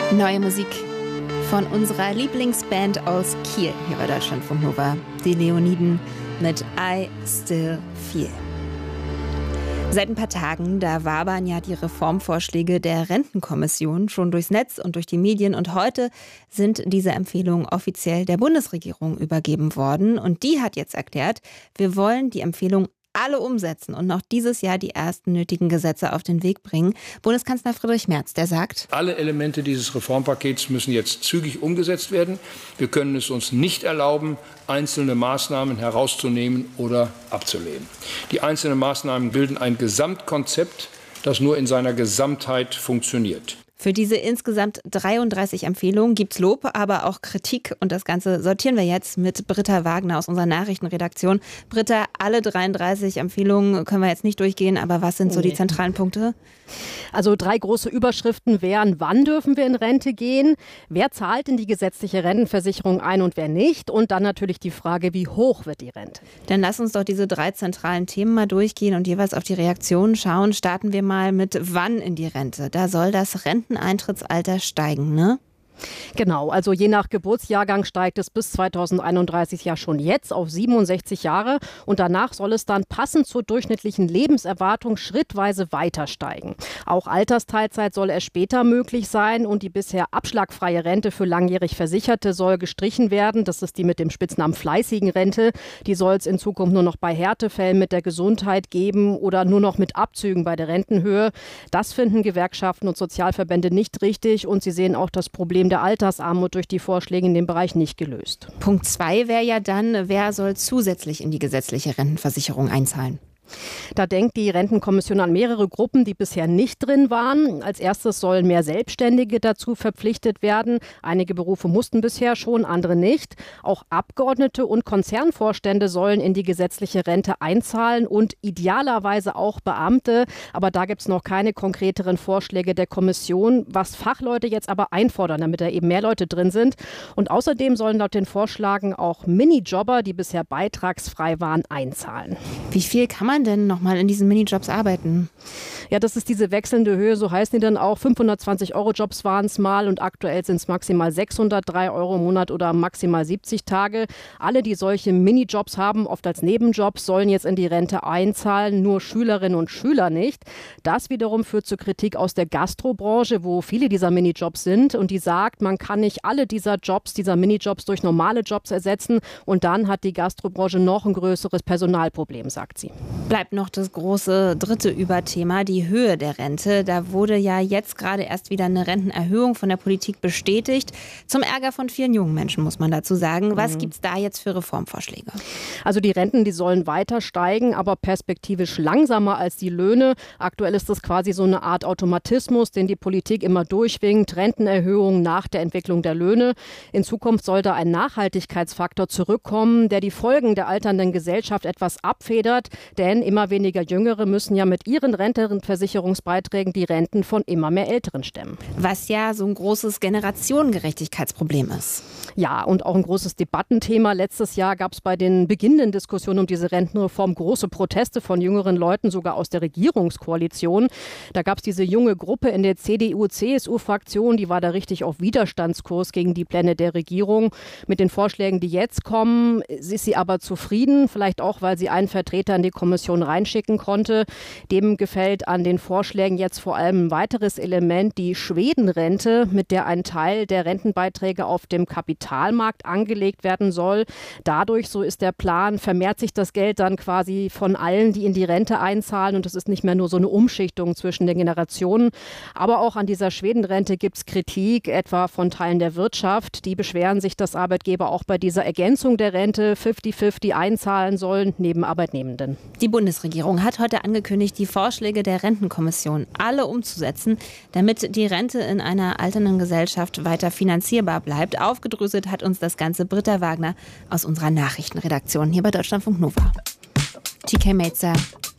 Neue Musik von unserer Lieblingsband aus Kiel hier bei Deutschlandfunk Nova, die Leoniden mit I Still Feel. Seit ein paar Tagen, da wabern ja die Reformvorschläge der Rentenkommission schon durchs Netz und durch die Medien. Und heute sind diese Empfehlungen offiziell der Bundesregierung übergeben worden. Und die hat jetzt erklärt, wir wollen die Empfehlung alle umsetzen und noch dieses Jahr die ersten nötigen Gesetze auf den Weg bringen. Bundeskanzler Friedrich Merz, der sagt: Alle Elemente dieses Reformpakets müssen jetzt zügig umgesetzt werden. Wir können es uns nicht erlauben, einzelne Maßnahmen herauszunehmen oder abzulehnen. Die einzelnen Maßnahmen bilden ein Gesamtkonzept, das nur in seiner Gesamtheit funktioniert. Für diese insgesamt 33 Empfehlungen gibt's Lob, aber auch Kritik. Und das Ganze sortieren wir jetzt mit Britta Wagner aus unserer Nachrichtenredaktion. Britta, alle 33 Empfehlungen können wir jetzt nicht durchgehen, aber was sind so die zentralen Punkte? Also 3 große Überschriften wären: Wann dürfen wir in Rente gehen? Wer zahlt in die gesetzliche Rentenversicherung ein und wer nicht? Und dann natürlich die Frage, wie hoch wird die Rente? Dann lass uns doch diese 3 zentralen Themen mal durchgehen und jeweils auf die Reaktionen schauen. Starten wir mal mit wann in die Rente. Da soll das Renteneintrittsalter steigen, ne? Genau, also je nach Geburtsjahrgang steigt es bis 2031 ja schon jetzt auf 67 Jahre und danach soll es dann passend zur durchschnittlichen Lebenserwartung schrittweise weiter steigen. Auch Altersteilzeit soll erst später möglich sein und die bisher abschlagfreie Rente für langjährig Versicherte soll gestrichen werden. Das ist die mit dem Spitznamen fleißigen Rente. Die soll es in Zukunft nur noch bei Härtefällen mit der Gesundheit geben oder nur noch mit Abzügen bei der Rentenhöhe. Das finden Gewerkschaften und Sozialverbände nicht richtig und sie sehen auch das Problem der Altersarmut durch die Vorschläge in dem Bereich nicht gelöst. Punkt 2 wäre ja dann, wer soll zusätzlich in die gesetzliche Rentenversicherung einzahlen? Da denkt die Rentenkommission an mehrere Gruppen, die bisher nicht drin waren. Als erstes sollen mehr Selbstständige dazu verpflichtet werden. Einige Berufe mussten bisher schon, andere nicht. Auch Abgeordnete und Konzernvorstände sollen in die gesetzliche Rente einzahlen und idealerweise auch Beamte. Aber da gibt es noch keine konkreteren Vorschläge der Kommission, was Fachleute jetzt aber einfordern, damit da eben mehr Leute drin sind. Und außerdem sollen laut den Vorschlägen auch Minijobber, die bisher beitragsfrei waren, einzahlen. Wie viel kann man denn nochmal in diesen Minijobs arbeiten? Ja, das ist diese wechselnde Höhe, so heißen die dann auch. 520-Euro-Jobs waren es mal und aktuell sind es maximal 603 Euro im Monat oder maximal 70 Tage. Alle, die solche Minijobs haben, oft als Nebenjobs, sollen jetzt in die Rente einzahlen, nur Schülerinnen und Schüler nicht. Das wiederum führt zu Kritik aus der Gastrobranche, wo viele dieser Minijobs sind und die sagt, man kann nicht alle dieser Minijobs durch normale Jobs ersetzen und dann hat die Gastrobranche noch ein größeres Personalproblem, sagt sie. Bleibt noch das große dritte Überthema, die Höhe der Rente. Da wurde ja jetzt gerade erst wieder eine Rentenerhöhung von der Politik bestätigt. Zum Ärger von vielen jungen Menschen, muss man dazu sagen. Was gibt's da jetzt für Reformvorschläge? Also die Renten, die sollen weiter steigen, aber perspektivisch langsamer als die Löhne. Aktuell ist das quasi so eine Art Automatismus, den die Politik immer durchwinkt. Rentenerhöhung nach der Entwicklung der Löhne. In Zukunft soll da ein Nachhaltigkeitsfaktor zurückkommen, der die Folgen der alternden Gesellschaft etwas abfedert. Denn immer weniger Jüngere müssen ja mit ihren Rentenversicherungsbeiträgen die Renten von immer mehr Älteren stemmen. Was ja so ein großes Generationengerechtigkeitsproblem ist. Ja, und auch ein großes Debattenthema. Letztes Jahr gab es bei den beginnenden Diskussionen um diese Rentenreform große Proteste von jüngeren Leuten, sogar aus der Regierungskoalition. Da gab es diese junge Gruppe in der CDU-CSU-Fraktion, die war da richtig auf Widerstandskurs gegen die Pläne der Regierung. Mit den Vorschlägen, die jetzt kommen, ist sie aber zufrieden, vielleicht auch, weil sie einen Vertreter in die Kommission reinschicken konnte. Dem gefällt an den Vorschlägen jetzt vor allem ein weiteres Element, die Schwedenrente, mit der ein Teil der Rentenbeiträge auf dem Kapitalmarkt angelegt werden soll. Dadurch, so ist der Plan, vermehrt sich das Geld dann quasi von allen, die in die Rente einzahlen und es ist nicht mehr nur so eine Umschichtung zwischen den Generationen. Aber auch an dieser Schwedenrente gibt es Kritik, etwa von Teilen der Wirtschaft. Die beschweren sich, dass Arbeitgeber auch bei dieser Ergänzung der Rente 50-50 einzahlen sollen, neben Arbeitnehmenden. Die Bundesregierung hat heute angekündigt, die Vorschläge der Rentenkommission alle umzusetzen, damit die Rente in einer alternden Gesellschaft weiter finanzierbar bleibt. Aufgedröselt hat uns das Ganze Britta Wagner aus unserer Nachrichtenredaktion hier bei Deutschlandfunk Nova. TK Melzer,